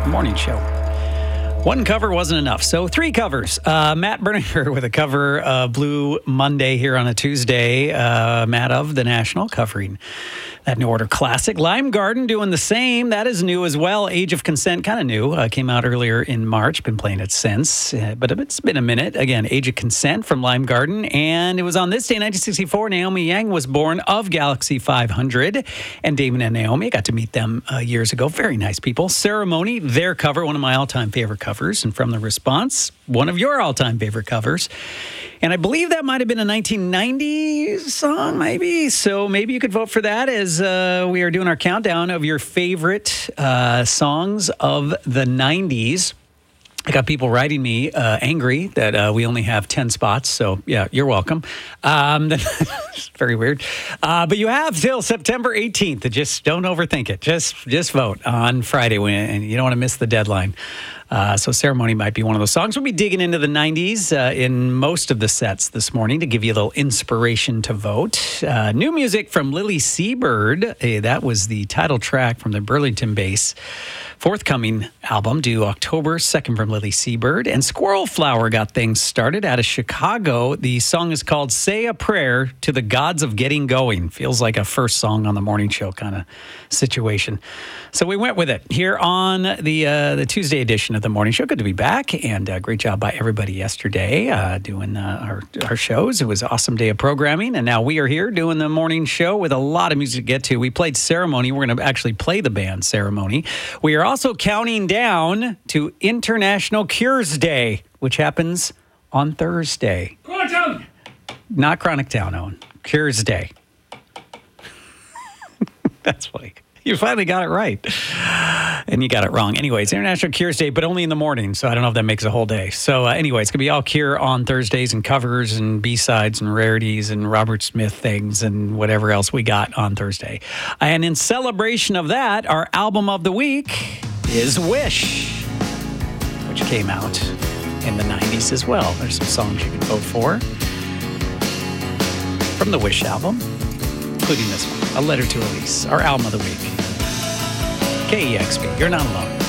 morning show. One cover wasn't enough, so 3 covers. Matt Berninger with a cover of Blue Monday here on a Tuesday. Matt of The National covering that New Order classic. Lime Garden doing the same. That is new as well. Age of Consent, kind of new. Came out earlier in March. Been playing it since. But it's been a minute. Again, Age of Consent from Lime Garden. And it was on this day, 1964, Naomi Yang was born of Galaxy 500. And Damon and Naomi, I got to meet them years ago. Very nice people. Ceremony, their cover, one of my all-time favorite covers. And From the Response, one of your all-time favorite covers. And I believe that might have been a 1990 song, maybe. So maybe you could vote for that as we are doing our countdown of your favorite songs of the 90s. I got people writing me angry that we only have 10 spots. So, yeah, you're welcome. It's very weird. But you have till September 18th. Just don't overthink it. Just vote on Friday and you don't want to miss the deadline. So Ceremony might be one of those songs. We'll be digging into the 90s in most of the sets this morning to give you a little inspiration to vote. New music from Lily Seabird. That was the title track from the Burlington Bass forthcoming album due October 2nd from Lily Seabird. And Squirrel Flower got things started out of Chicago. The song is called Say a Prayer to the Gods of Getting Going. Feels like a first song on the morning show kind of situation. So we went with it here on the Tuesday edition of the morning show. Good to be back, and great job by everybody yesterday doing our shows. It was an awesome day of programming, and now we are here doing the morning show with a lot of music to get to. We played Ceremony. We're going to actually play the band Ceremony. We are also counting down to International Cures Day, which happens on Thursday. Quantum! Not Chronic Town, Owen. Cures Day. That's funny. You finally got it right. And you got it wrong. Anyways, International Cures Day, but only in the morning. So I don't know if that makes a whole day. So anyway, it's going to be all Cure on Thursdays and covers and B-sides and rarities and Robert Smith things and whatever else we got on Thursday. And in celebration of that, our album of the week is Wish, which came out in the 90s as well. There's some songs you can vote for from the Wish album, including this one, A Letter to Elise, our album of the week. KEXP, you're not alone.